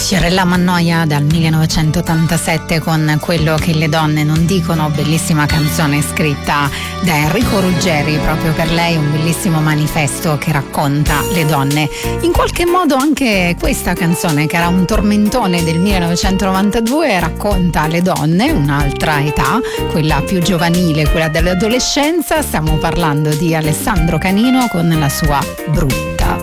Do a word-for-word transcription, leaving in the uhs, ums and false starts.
Fiorella Mannoia dal millenovecentottantasette con Quello che le donne non dicono, bellissima canzone scritta da Enrico Ruggeri, proprio per lei un bellissimo manifesto che racconta le donne. In qualche modo anche questa canzone, che era un tormentone del millenovecentonovantadue, racconta le donne, un'altra età, quella più giovanile, quella dell'adolescenza. Stiamo parlando di Alessandro Canino con la sua Brutta.